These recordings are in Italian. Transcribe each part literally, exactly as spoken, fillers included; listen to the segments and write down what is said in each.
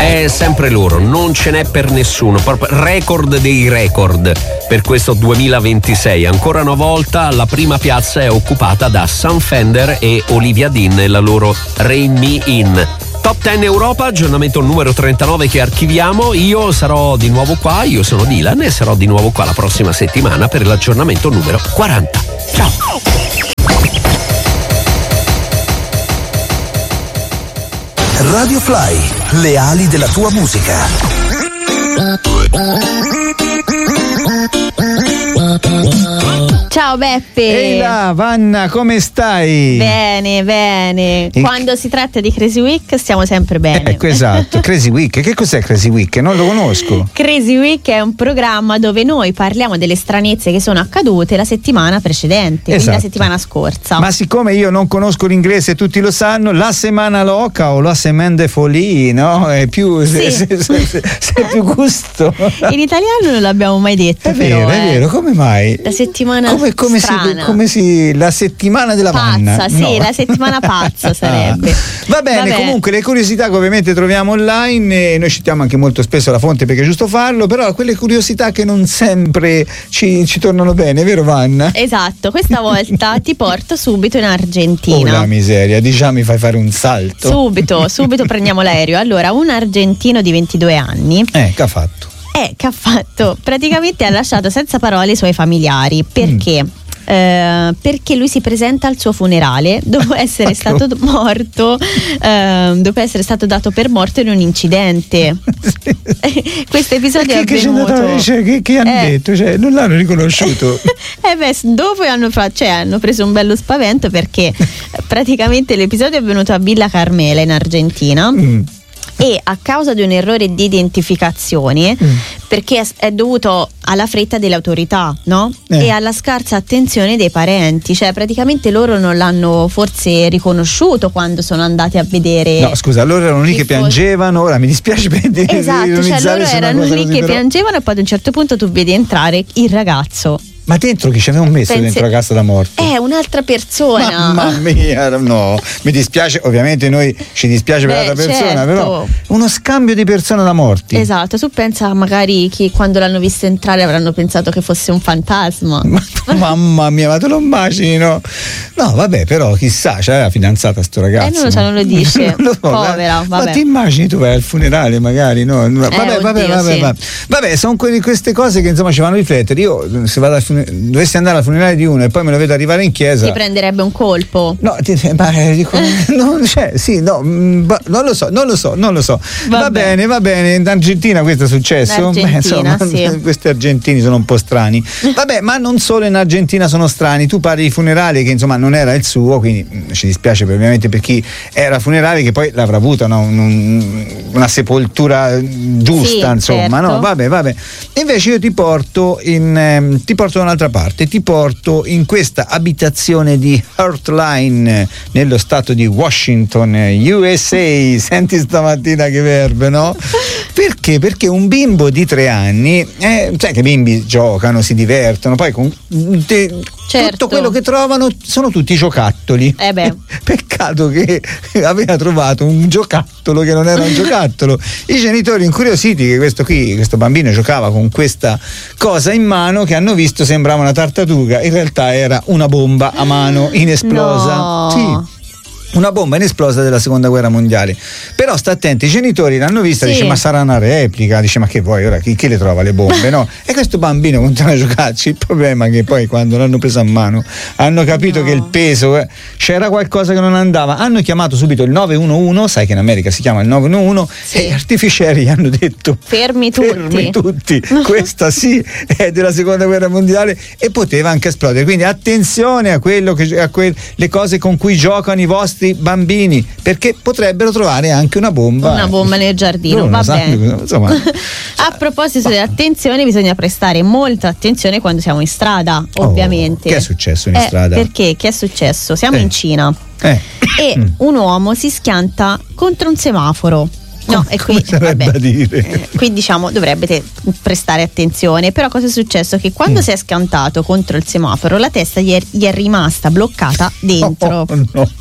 è sempre loro, non ce n'è per nessuno, proprio record dei record per questo duemilaventisei. Ancora una volta la prima piazza è occupata da Sam Fender e Olivia Dean e la loro Rein Me In. Top dieci Europa, aggiornamento numero trentanove che archiviamo. Io sarò di nuovo qua, io sono Dylan e sarò di nuovo qua la prossima settimana per l'aggiornamento numero quaranta. Ciao! Radio Fly, le ali della tua musica. Ciao Beppe. Ehi là, Vanna, come stai? Bene, bene. In... Quando si tratta di Crazy Week stiamo sempre bene. Ecco, esatto. Crazy Week, che cos'è Crazy Week? Non lo conosco. Crazy Week è un programma dove noi parliamo delle stranezze che sono accadute la settimana precedente, esatto. Quindi la settimana scorsa. Ma siccome io non conosco l'inglese, tutti lo sanno, la settimana loca o la semaine de folie, no? È più sì. se, se, se, se, se più gusto. In italiano non l'abbiamo mai detto, è però. Vero, è vero, come mai? La settimana come, come strana. Si, come si la settimana della pazza, Vanna? sì, no. La settimana pazza sarebbe. Va bene, Vabbè. Comunque le curiosità che ovviamente troviamo online, e noi citiamo anche molto spesso la fonte perché è giusto farlo, però quelle curiosità che non sempre ci, ci tornano bene, vero Vanna? Esatto, questa volta ti porto subito in Argentina. Oh la miseria, diciamo mi fai fare un salto. Subito, subito prendiamo l'aereo. Allora, un argentino di ventidue anni. Eh, che ha fatto? Eh, che ha fatto? Praticamente ha lasciato senza parole i suoi familiari. Perché? Mm. Eh, perché lui si presenta al suo funerale dopo essere stato morto, eh, dopo essere stato dato per morto in un incidente. Questo episodio è avvenuto. Che, cioè, che, che hanno eh. detto? Cioè, non l'hanno riconosciuto. eh beh, dopo hanno, fa- cioè, hanno preso un bello spavento perché praticamente l'episodio è avvenuto a Villa Carmela in Argentina. Mm. E a causa di un errore di identificazione, mm. perché è dovuto alla fretta delle autorità, no? Eh. E alla scarsa attenzione dei parenti, cioè praticamente loro non l'hanno forse riconosciuto quando sono andati a vedere. No, scusa, loro erano lì che fosse... piangevano, ora mi dispiace per dire. Esatto, cioè loro erano lì che però... piangevano e poi ad un certo punto tu vedi entrare il ragazzo. Ma dentro chi ci avevano messo? Pensi... dentro la cassa da morto? È un'altra persona. Mamma mia, no, mi dispiace, ovviamente noi ci dispiace Beh, per l'altra persona, certo. Però uno scambio di persone da morti. Esatto, tu pensa magari che quando l'hanno visto entrare avranno pensato che fosse un fantasma. Ma, mamma mia, ma te lo immagini, no? No, vabbè, però chissà, c'è la fidanzata sto ragazzo. Eh, non lo so, non lo dice. Non lo so, povera, vabbè. Ma ti immagini tu vai al funerale magari, no? Vabbè, eh, vabbè, oddio, vabbè, sì. vabbè. Vabbè, sono que- queste cose che insomma ci fanno riflettere. Io se vado al funerale, dovessi andare al funerale di uno e poi me lo vedo arrivare in chiesa, ti prenderebbe un colpo. No, ti, ma dico, non, cioè, sì, no, mh, non lo so, non lo so, non lo so. Va, va bene, va bene. In Argentina questo è successo. Beh, insomma, sì. Questi argentini sono un po' strani. Vabbè, ma non solo in Argentina sono strani. Tu parli di funerale che insomma non era il suo, quindi mh, ci dispiace ovviamente per chi era funerale che poi l'avrà avuta, no? un, un, una sepoltura giusta, sì, insomma, certo. no? Vabbè, vabbè. Invece io ti porto in ehm, ti porto da un'altra parte, ti porto in questa abitazione di Heartline nello stato di Washington, U S A. Senti stamattina che verbe, no? Perché? Perché un bimbo di tre anni, eh, sai che i bimbi giocano, si divertono, poi con te, certo. tutto quello che trovano sono tutti giocattoli. Eh beh. Peccato che aveva trovato un giocattolo che non era un giocattolo. I genitori incuriositi che questo qui, questo bambino giocava con questa cosa in mano che hanno visto sembrava una tartaruga, in realtà era una bomba a mano inesplosa. No. Sì. Una bomba inesplosa della seconda guerra mondiale. Però sta attenti, i genitori l'hanno vista, sì. Dice ma sarà una replica, dice ma che vuoi ora, chi, chi le trova le bombe, no? E questo bambino continua a giocarci. Il problema è che poi quando l'hanno preso a mano hanno capito no. che il peso eh, c'era qualcosa che non andava, hanno chiamato subito il nove uno uno, sai che in America si chiama il nove uno uno, sì. E gli artificieri gli hanno detto fermi tutti, fermi tutti. Questa sì è della seconda guerra mondiale e poteva anche esplodere, quindi attenzione a quello che a quelle cose con cui giocano i vostri bambini, perché potrebbero trovare anche una bomba una bomba nel giardino. Va bene. Insomma. A proposito di attenzione, bisogna prestare molta attenzione quando siamo in strada, ovviamente. Oh, che è successo in eh, strada? Perché? Che è successo? Siamo eh. in Cina eh. e un uomo si schianta contro un semaforo. No, e qui, sarebbe vabbè, a dire? Eh, qui diciamo dovrebbe prestare attenzione. Però cosa è successo? Che quando mm. si è scantato contro il semaforo, la testa gli è, gli è rimasta bloccata dentro. Oh, no.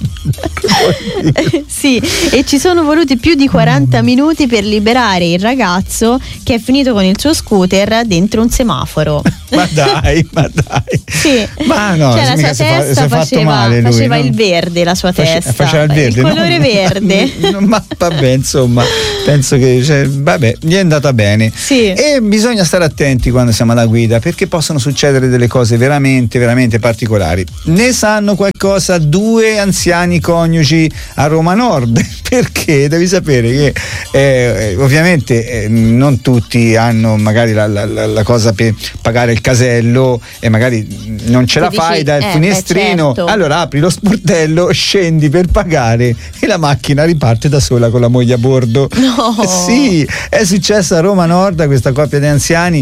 Sì, e ci sono voluti più di quaranta minuti per liberare il ragazzo che è finito con il suo scooter dentro un semaforo. Ma dai, ma dai. Sì. Ma no, cioè, la sua testa fa, faceva, male lui, faceva no? il verde, la sua Face, testa. Faceva il verde, il colore no? verde. No, ma vabbè, insomma, penso che cioè, vabbè, gli è andata bene. Sì. E bisogna stare attenti quando siamo alla guida, perché possono succedere delle cose veramente, veramente particolari. Ne sanno qualcosa due anziani coniugi a Roma Nord, perché devi sapere che eh, ovviamente eh, non tutti hanno magari la, la, la cosa per pagare il casello e magari non ce la tu fai dici, dal eh, finestrino, beh, certo. Allora apri lo sportello, scendi per pagare e la macchina riparte da sola con la moglie a bordo. No. Sì, è successo a Roma Nord a questa coppia di anziani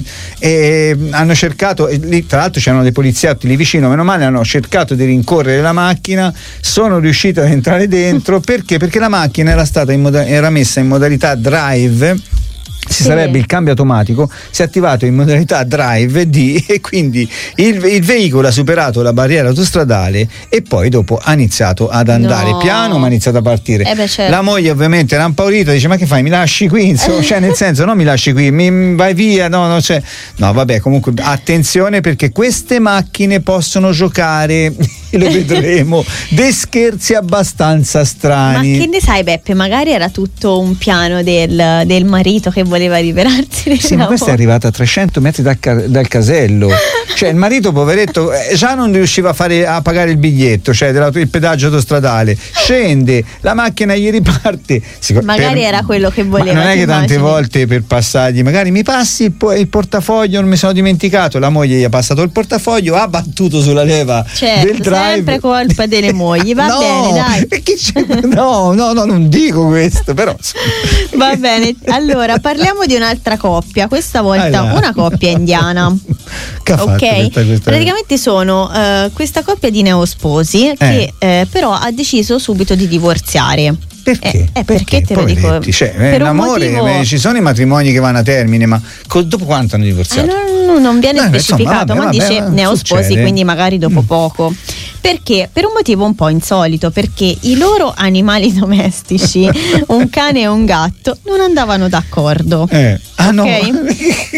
e hanno cercato, e lì tra l'altro c'erano dei poliziotti lì vicino, meno male, hanno cercato di rincorrere la macchina, sono riusciti ad entrare dentro perché? Perché la macchina era stata in moda- era messa in modalità drive. Si sì. sarebbe il cambio automatico, si è attivato in modalità drive D e quindi il, il veicolo ha superato la barriera autostradale e poi dopo ha iniziato ad andare no. piano, ma ha iniziato a partire. Eh beh, certo. La moglie ovviamente era impaurita, dice: ma che fai, mi lasci qui? Insomma, cioè nel senso, non mi lasci qui, mi vai via, no, no, cioè, no vabbè, comunque attenzione, perché queste macchine possono giocare, lo vedremo, dei scherzi abbastanza strani. Ma che ne sai, Beppe, magari era tutto un piano del, del marito che voleva liberarsi del Sì, ma questa è arrivata a trecento metri dal, ca- dal casello. Cioè il marito poveretto eh, già non riusciva a fare a pagare il biglietto, cioè il pedaggio autostradale, scende, la macchina gli riparte. Magari per, era quello che voleva. Ma non è che tante immagini? volte per passargli, magari mi passi il, il portafoglio, non mi sono dimenticato, la moglie gli ha passato il portafoglio, ha battuto sulla leva certo, del drive. Sempre colpa delle mogli, va no, bene, dai. Chi c'è? No, no, no, non dico questo, però. Va bene, allora parliamo di un'altra coppia, questa volta allora. una coppia indiana. Che ha fatto ok, questa, questa... praticamente sono uh, questa coppia di neosposi che eh. Eh, però ha deciso subito di divorziare. Perché? Eh, eh, perché, perché te lo dico? Cioè, per l'amore, motivo... eh, ci sono i matrimoni che vanno a termine, ma col, dopo quanto hanno divorziato? Eh, non, non viene eh, specificato, insomma, vabbè, ma dice vabbè, neosposi, succede. quindi magari dopo mm. poco. Perché? Per un motivo un po' insolito, perché i loro animali domestici, un cane e un gatto, non andavano d'accordo. Eh. Ah okay? no,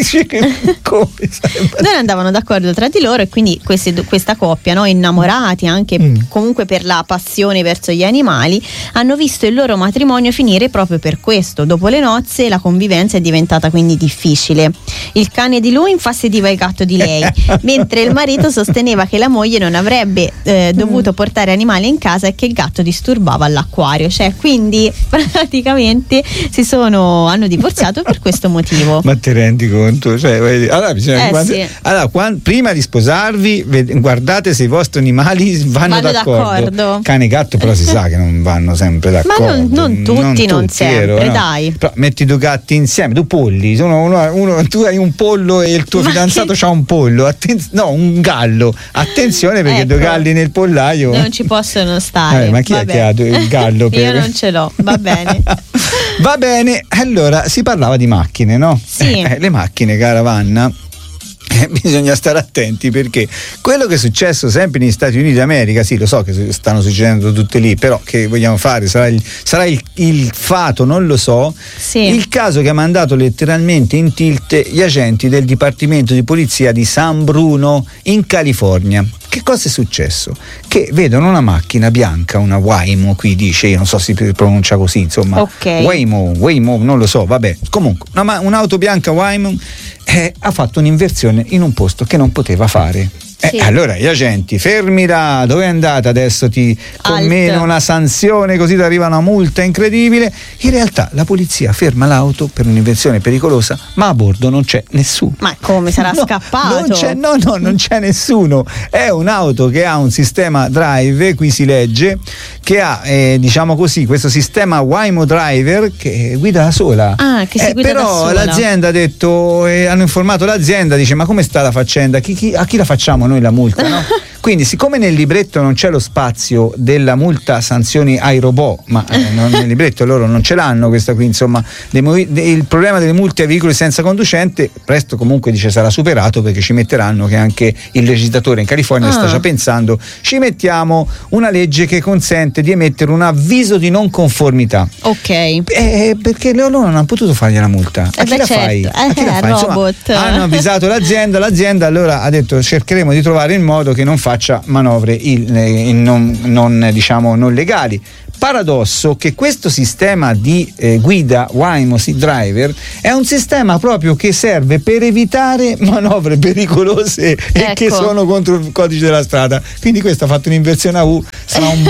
come non andavano d'accordo tra di loro e quindi queste, questa coppia, no, innamorati anche mm. comunque per la passione verso gli animali, hanno visto il loro matrimonio finire proprio per questo. Dopo le nozze la convivenza è diventata quindi difficile. Il cane di lui infastidiva il gatto di lei, mentre il marito sosteneva che la moglie non avrebbe eh, dovuto portare animali in casa e che il gatto disturbava all'acquario. Cioè, quindi praticamente si sono hanno divorziato per questo motivo. Ma ti rendi conto? Cioè, allora, bisogna eh, quando, sì. allora quando, prima di sposarvi ved, guardate se i vostri animali vanno, vanno d'accordo. d'accordo. Cane e gatto però si sa che non vanno sempre d'accordo. Ma non, non tutti, non, tutti, non sempre, vero, no? Dai. Però metti due gatti insieme, due polli, uno, uno, uno, tu hai un pollo e il tuo Ma fidanzato che... ha un pollo, Atten- no, un gallo. Attenzione perché ecco, due galli nel pollaio non ci possono stare. Eh, ma chi Vabbè. è che ha il gallo? Per... Io non ce l'ho, va bene. Va bene, allora si parlava di macchine, no? Sì. Eh, le macchine caravanna. Eh, bisogna stare attenti perché quello che è successo sempre negli Stati Uniti d'America, sì, lo so che stanno succedendo tutte lì, però che vogliamo fare? Sarà il, sarà il, il fato, non lo so. Sì. Il caso che ha mandato letteralmente in tilt gli agenti del Dipartimento di Polizia di San Bruno in California. Che cosa è successo? Che vedono una macchina bianca, una Waymo, qui dice, io non so se si pronuncia così, insomma, okay. Waymo, Waymo, non lo so, vabbè, comunque una, un'auto bianca Waymo eh, ha fatto un'inversione in un posto che non poteva fare. Eh, sì. Allora gli agenti, fermi là, dove è andata adesso? Ti conmeno una sanzione, così ti arriva una multa incredibile. In realtà la polizia ferma l'auto per un'inversione pericolosa, ma a bordo non c'è nessuno. Ma come sarà no, scappato? Non c'è, no, no, non c'è nessuno. È un'auto che ha un sistema drive, qui si legge, che ha, eh, diciamo così, questo sistema Waymo Driver che guida da sola. Ah, che si eh, guida però da sola. l'azienda ha detto, eh, hanno informato l'azienda, dice: ma come sta la faccenda? Chi, chi, a chi la facciamo noi la multa? No? Quindi, siccome nel libretto non c'è lo spazio della multa sanzioni ai robot, ma eh, non, nel libretto loro non ce l'hanno questa qui, insomma, le movi- il problema delle multe ai veicoli senza conducente presto comunque dice sarà superato, perché ci metteranno, che anche il legislatore in California ah. sta già pensando, ci mettiamo una legge che consente di emettere un avviso di non conformità. Ok. Eh, perché loro non hanno potuto fargli la multa. A eh chi beh, la certo. fai? A chi eh, la fai? Insomma, robot. hanno avvisato l'azienda, l'azienda allora ha detto cercheremo di trovare il modo che non faccia manovre il, il non, non, diciamo, non legali. Paradosso che questo sistema di eh, guida Waymo Driver è un sistema proprio che serve per evitare manovre pericolose ecco. e che sono contro il codice della strada. Quindi questo ha fatto un'inversione a U, sarà un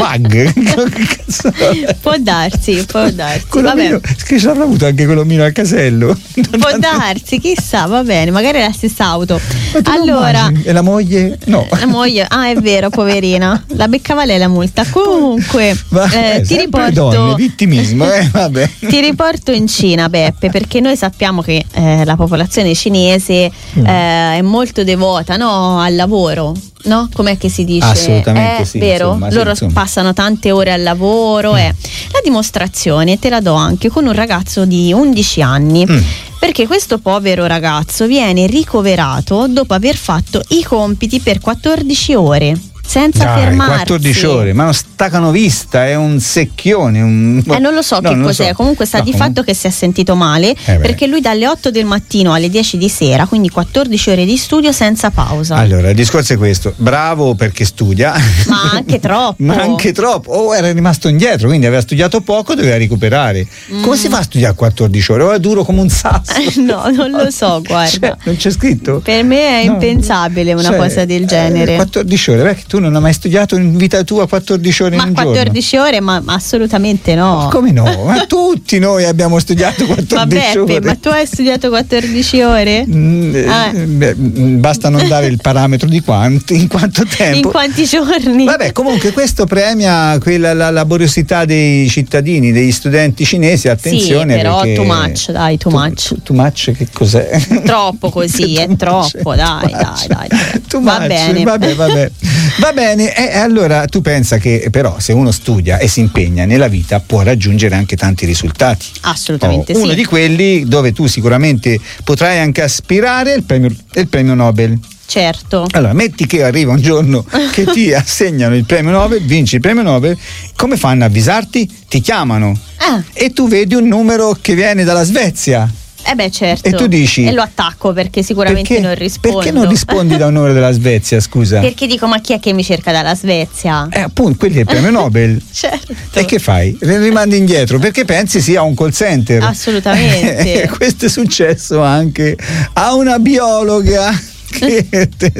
bug. Può darsi, può darsi. Vabbè. Che ci avrà avuto anche quell'omino al casello. Può darsi, chissà, va bene, magari è la stessa auto. Allora, e la moglie? No. La moglie, ah, è vero, poverina. La beccava lei la multa. Comunque, Va, eh, eh, ti riporto donne, vittimismo, eh, vabbè. Ti riporto in Cina, Beppe, perché noi sappiamo che eh, la popolazione cinese mm. eh, è molto devota, no, al lavoro. No? Com'è che si dice? Assolutamente eh, sì. Vero? Insomma, Loro sì, insomma. passano tante ore al lavoro. Mm. Eh. La dimostrazione te la do anche con un ragazzo di undici anni. Mm. Perché questo povero ragazzo viene ricoverato dopo aver fatto i compiti per quattordici ore. Senza Dai, fermarsi. quattordici ore, ma non staccano vista, è un secchione. Un... Eh, non lo so no, che non cos'è, so. comunque sta no, di comunque... fatto che si è sentito male, eh perché lui dalle otto del mattino alle dieci di sera, quindi quattordici ore di studio senza pausa. Allora, il discorso è questo: bravo perché studia, ma anche troppo. ma anche troppo, o era rimasto indietro, quindi aveva studiato poco, doveva recuperare. Mm. Come si fa a studiare quattordici ore? O è duro come un sasso? No, non lo so, guarda. Cioè, non c'è scritto? Per me è no. impensabile una cioè, cosa del genere. Eh, quattordici ore, perché tu non hai mai studiato in vita tua quattordici ore ma in un giorno? Ma quattordici ore, ma assolutamente no. Come no? Ma tutti noi abbiamo studiato quattordici ma Beppe, ore. Ma tu hai studiato quattordici ore? Mm, ah. beh, basta non dare il parametro di quanto, in quanto tempo. In quanti giorni? Vabbè, comunque questo premia quella, la laboriosità dei cittadini, degli studenti cinesi, attenzione. Sì, però perché too much, dai, too much. Too, too much che cos'è? Troppo così, è troppo, dai, dai, dai, dai. Too Va much, bene. Vabbè, vabbè. Va bene, e allora tu pensa che però se uno studia e si impegna nella vita può raggiungere anche tanti risultati. Assolutamente oh, sì. Uno di quelli dove tu sicuramente potrai anche aspirare è il premio, è il premio Nobel. Certo. Allora, metti che arriva un giorno che ti assegnano il premio Nobel, vinci il premio Nobel, come fanno a avvisarti? Ti chiamano ah. e tu vedi un numero che viene dalla Svezia. Eh beh, certo. E tu dici. E lo attacco perché sicuramente perché, non rispondo. Perché non rispondi da un numero della Svezia, scusa? Perché dico, ma chi è che mi cerca dalla Svezia? Eh, appunto, quelli è il premio Nobel. Certo. E che fai? Le rimandi indietro perché pensi sia un call center. Assolutamente. Eh, questo è successo anche a una biologa. Che,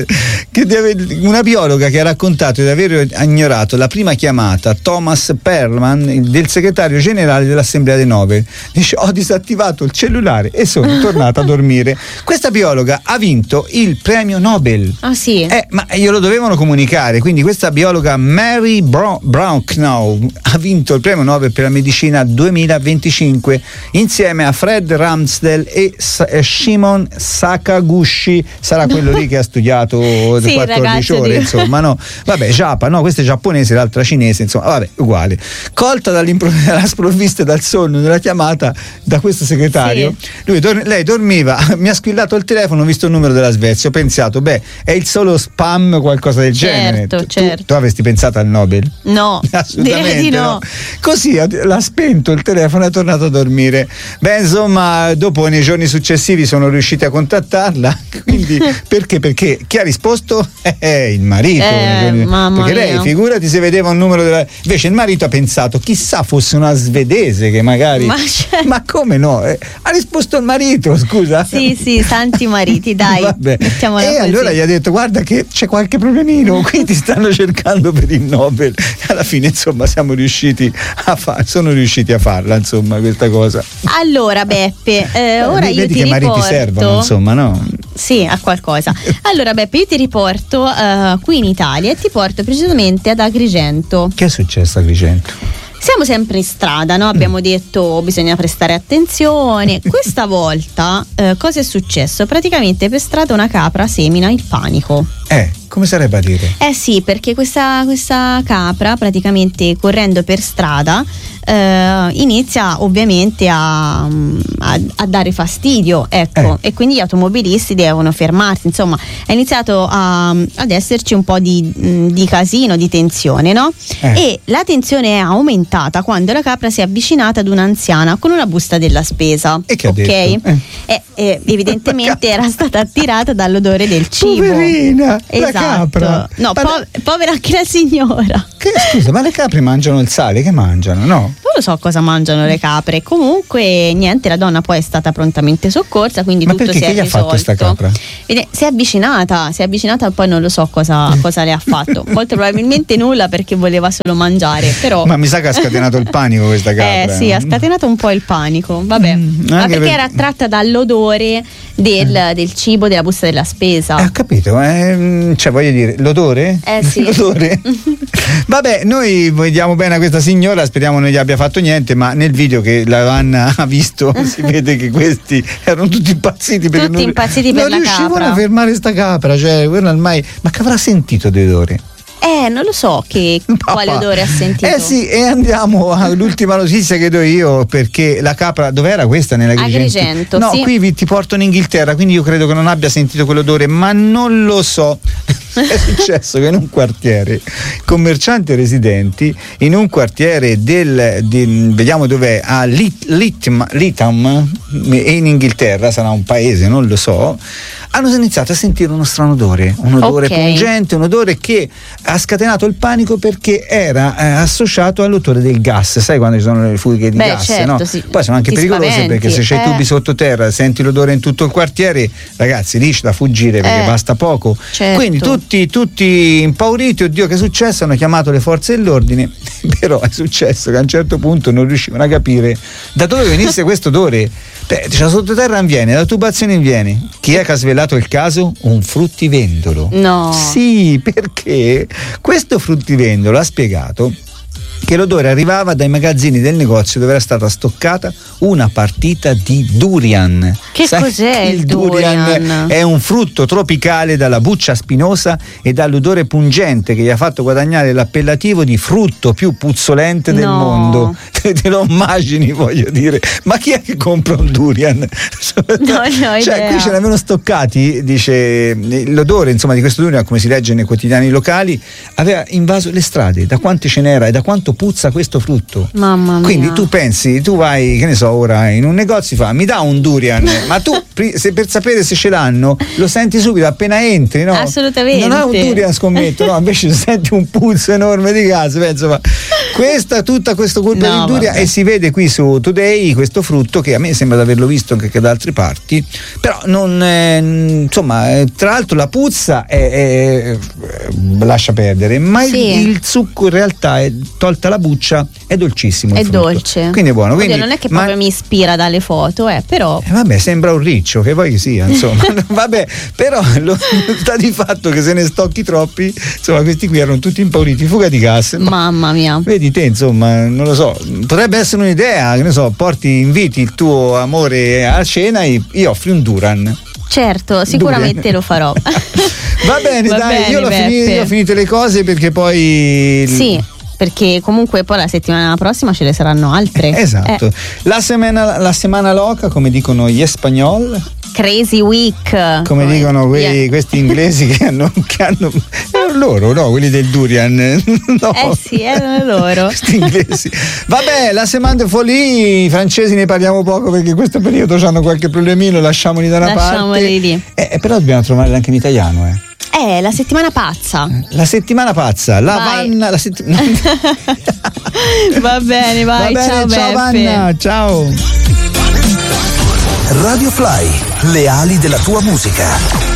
che deve, una biologa che ha raccontato di aver ignorato la prima chiamata Thomas Perlman del segretario generale dell'Assemblea dei Nobel. Dice: ho disattivato il cellulare e sono tornata a dormire. Questa biologa ha vinto il premio Nobel. Ah sì? Eh, ma glielo dovevano comunicare. Quindi questa biologa Mary Brownknow ha vinto il premio Nobel per la medicina duemilaventicinque insieme a Fred Ramsdell e Shimon Sakaguchi. Sarà quello lì che ha studiato sì, quattordici ore, di... insomma, no, vabbè, Japa, no, questa è giapponese, l'altra cinese, insomma, vabbè, uguale. Colta dalla sprovvista dal sonno della chiamata da questo segretario, sì. Lui, dor- lei dormiva, mi ha squillato il telefono, ho visto il numero della Svezia, ho pensato, beh, è il solo spam o qualcosa del certo, genere. Tu, certo. tu avresti pensato al Nobel? No, assolutamente di no. no. Così l'ha spento il telefono e è tornato a dormire. Beh, insomma, dopo nei giorni successivi sono riusciti a contattarla, quindi perché? Perché chi ha risposto è il marito. Eh, perché lei, mia. figurati se vedeva un numero della. Invece il marito ha pensato, chissà fosse una svedese che magari. Ma, cioè... Ma come no? Eh, ha risposto il marito, scusa. Sì, sì, santi mariti, dai. Vabbè. Mettiamola e così. allora gli ha detto: guarda che c'è qualche problemino, qui ti stanno cercando per il Nobel. Alla fine, insomma, siamo riusciti a far, sono riusciti a farla, insomma, questa cosa. Allora, Beppe, eh, ora vedi io ti che riporto. mariti servono, insomma, no? Sì, a qualcosa. Allora, Beppe, io ti riporto uh, qui in Italia e ti porto precisamente ad Agrigento. Che è successo a Agrigento? Siamo sempre in strada, no? Abbiamo detto bisogna prestare attenzione. Questa volta eh, cosa è successo? Praticamente per strada una capra semina il panico. Eh, come sarebbe a dire? Eh sì, perché questa, questa capra praticamente correndo per strada eh, inizia ovviamente a, a, a dare fastidio, ecco, eh. e quindi gli automobilisti devono fermarsi, insomma è iniziato a, ad esserci un po' di, di casino, di tensione, no? Eh. E la tensione è aumentata quando la capra si è avvicinata ad un'anziana con una busta della spesa. E che ha ok? detto? Eh. E, e, evidentemente era stata attirata dall'odore del cibo. Poverina, esatto. La capra. No, ma po- le... povera anche la signora. Che, scusa, ma le capre mangiano il sale? Che mangiano? No? Non lo so cosa mangiano le capre. Comunque, niente, la donna poi è stata prontamente soccorsa, quindi ma tutto perché? si Che è gli ha risolto. fatto questa capra? Vede, si è avvicinata, si è avvicinata, poi non lo so cosa, cosa le ha fatto. Molto probabilmente nulla, perché voleva solo mangiare. Però... Ma mi sa che ha scatenato il panico questa capra. Eh sì, ha scatenato un po' il panico. Vabbè, Mm, ma anche perché per- era attratta dall'odore del, del cibo, della busta della spesa. Eh, ho capito, eh, cioè voglio dire, l'odore? Eh sì. L'odore? Vabbè, noi vogliamo bene a questa signora, speriamo non gli abbia fatto niente, ma nel video che la Vanna ha visto si vede che questi erano tutti impazziti perché Tutti non, impazziti per non la riuscivano capra. a fermare sta capra, cioè quello ormai, ma che avrà sentito di odore? Eh, non lo so che quale odore ha sentito. Eh sì, e andiamo all'ultima notizia che do io, perché la capra, dov'era questa? Nella Agrigento? Agrigento, no, sì. qui vi, ti porto in Inghilterra, quindi io credo che non abbia sentito quell'odore, ma non lo so. È successo che in un quartiere, commercianti e residenti, in un quartiere del, di, vediamo dov'è, a Lit, Litm, Litham, in Inghilterra, sarà un paese, non lo so, hanno iniziato a sentire uno strano odore, un odore Ok. pungente, un odore che ha scatenato il panico perché era eh, associato all'odore del gas. Sai quando ci sono le fughe di Beh, gas, certo, no? sì. Poi sono anche Ti pericolose, spaventi, perché se c'hai eh. tubi sottoterra, senti l'odore in tutto il quartiere, ragazzi, riesci da fuggire perché Eh, basta poco. certo. Quindi tutti, tutti impauriti, oddio che è successo, hanno chiamato le forze dell'ordine, però è successo che a un certo punto non riuscivano a capire da dove venisse questo odore. Beh, cioè, sottoterra viene, la tubazione viene. Chi è che ha svelato il caso? Un fruttivendolo. No. Sì, perché questo fruttivendolo ha spiegato che l'odore arrivava dai magazzini del negozio dove era stata stoccata una partita di durian. Che Sai cos'è che il durian? È un frutto tropicale dalla buccia spinosa e dall'odore pungente che gli ha fatto guadagnare l'appellativo di frutto più puzzolente del No. mondo. Te, te lo immagini, voglio dire, ma chi è che compra un durian? No, no, cioè, idea. qui ce l'avevano stoccati, dice, l'odore insomma di questo durian, come si legge nei quotidiani locali, aveva invaso le strade. Da quante ce n'era e da quanto puzza questo frutto? Mamma mia. Quindi tu pensi, tu vai, che ne so, ora in un negozio, fa, mi dà un durian, ma tu pri- se per sapere se ce l'hanno lo senti subito appena entri, no? Assolutamente. Non ha un durian, scommetto, no? Invece senti un puzzo enorme di gas, beh, insomma, questa tutta questo colpa No, di durian, vabbè. e si vede qui su Today questo frutto che a me sembra di averlo visto anche da altre parti, però non è, insomma, eh, tra l'altro la puzza è, è- lascia perdere, ma il- Sì. il, succo in realtà è, tolta la buccia, è dolcissimo il È frutto. dolce. Quindi è buono. Oddio, Quindi, non è che ma- proprio mi ispira dalle foto, eh, però. eh, vabbè, sembra un riccio, che vuoi che sia, insomma. Vabbè, però lo, sta di fatto che se ne stocchi troppi, insomma, questi qui erano tutti impauriti, fuga di gas. Ma Mamma mia. vedi te, insomma, non lo so, potrebbe essere un'idea, che ne so, porti, inviti il tuo amore a cena e gli offri un Duran. Certo, sicuramente Durian. lo farò. Va bene, Va dai, bene, io, l'ho Beppe. finito, io ho finito le cose perché poi... Sì, perché comunque poi la settimana prossima ce ne saranno altre. Esatto. Eh, La, semana, la settimana loca, come dicono gli spagnol, Crazy Week. come dicono quei- Yeah. questi inglesi che hanno, che hanno erano loro, no? Quelli del Durian. No. Eh sì, erano loro. Questi inglesi. Vabbè, la Semaine de Folie, i francesi ne parliamo poco perché in questo periodo hanno qualche problemino, lasciamoli da una Lasciamoli parte. lì. Eh, però dobbiamo trovarli anche in italiano, eh. Eh, la settimana pazza. La settimana pazza, la Vai. Vanna, la settimana. Va bene, vai, Va bene, ciao, ciao Beppe. Vanna, ciao. Radio Fly, le ali della tua musica.